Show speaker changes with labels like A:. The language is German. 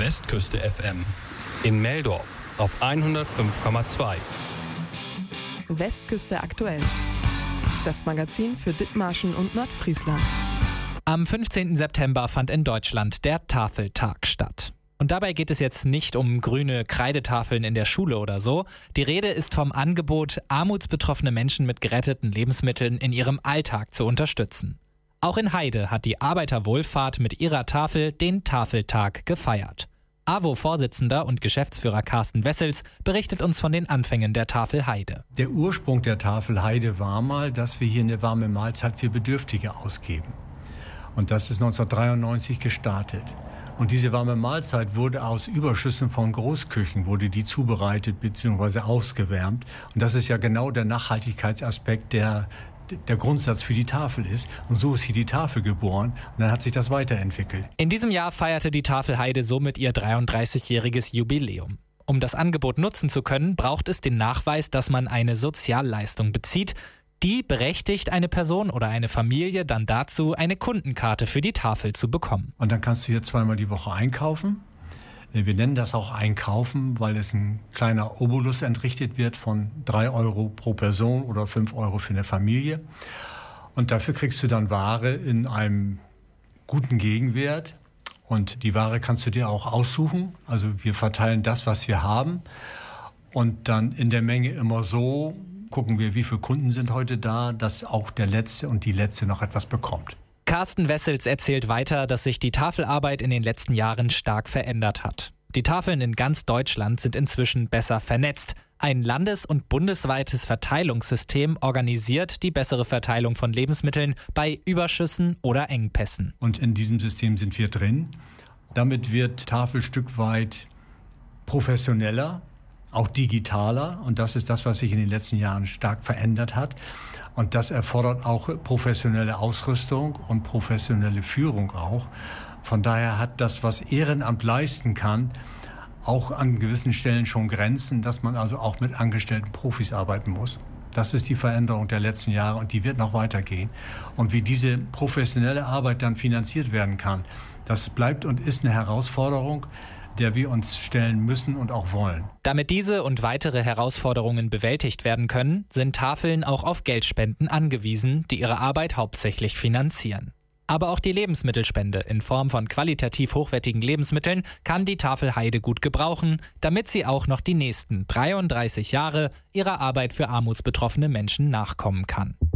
A: Westküste FM in Meldorf auf 105,2.
B: Westküste aktuell. Das Magazin für Dithmarschen und Nordfriesland.
C: Am 15. September fand in Deutschland der Tafeltag statt. Und dabei geht es jetzt nicht um grüne Kreidetafeln in der Schule oder so. Die Rede ist vom Angebot, armutsbetroffene Menschen mit geretteten Lebensmitteln in ihrem Alltag zu unterstützen. Auch in Heide hat die Arbeiterwohlfahrt mit ihrer Tafel den Tafeltag gefeiert. AWO-Vorsitzender und Geschäftsführer Carsten Wessels berichtet uns von den Anfängen der Tafel Heide.
D: Der Ursprung der Tafel Heide war mal, dass wir hier eine warme Mahlzeit für Bedürftige ausgeben. Und das ist 1993 gestartet. Und diese warme Mahlzeit wurde aus Überschüssen von Großküchen, wurde die zubereitet bzw. ausgewärmt. Und das ist ja genau der Nachhaltigkeitsaspekt, der Grundsatz für die Tafel ist. Und so ist hier die Tafel geboren und dann hat sich das weiterentwickelt.
C: In diesem Jahr feierte die Tafel Heide somit ihr 33-jähriges Jubiläum. Um das Angebot nutzen zu können, braucht es den Nachweis, dass man eine Sozialleistung bezieht. Die berechtigt eine Person oder eine Familie dann dazu, eine Kundenkarte für die Tafel zu bekommen.
D: Und dann kannst du hier zweimal die Woche einkaufen. Wir nennen das auch Einkaufen, weil es ein kleiner Obolus entrichtet wird von 3 Euro pro Person oder 5 Euro für eine Familie. Und dafür kriegst du dann Ware in einem guten Gegenwert. Und die Ware kannst du dir auch aussuchen. Also wir verteilen das, was wir haben. Und dann in der Menge immer so gucken wir, wie viele Kunden sind heute da, dass auch der Letzte und die Letzte noch etwas bekommt.
C: Carsten Wessels erzählt weiter, dass sich die Tafelarbeit in den letzten Jahren stark verändert hat. Die Tafeln in ganz Deutschland sind inzwischen besser vernetzt. Ein landes- und bundesweites Verteilungssystem organisiert die bessere Verteilung von Lebensmitteln bei Überschüssen oder Engpässen.
D: Und in diesem System sind wir drin. Damit wird Tafel ein Stück weit professioneller, auch digitaler. Und das ist das, was sich in den letzten Jahren stark verändert hat. Und das erfordert auch professionelle Ausrüstung und professionelle Führung auch. Von daher hat das, was Ehrenamt leisten kann, auch an gewissen Stellen schon Grenzen, dass man also auch mit angestellten Profis arbeiten muss. Das ist die Veränderung der letzten Jahre und die wird noch weitergehen. Und wie diese professionelle Arbeit dann finanziert werden kann, das bleibt und ist eine Herausforderung, der wir uns stellen müssen und auch wollen.
C: Damit diese und weitere Herausforderungen bewältigt werden können, sind Tafeln auch auf Geldspenden angewiesen, die ihre Arbeit hauptsächlich finanzieren. Aber auch die Lebensmittelspende in Form von qualitativ hochwertigen Lebensmitteln kann die Tafel Heide gut gebrauchen, damit sie auch noch die nächsten 33 Jahre ihrer Arbeit für armutsbetroffene Menschen nachkommen kann.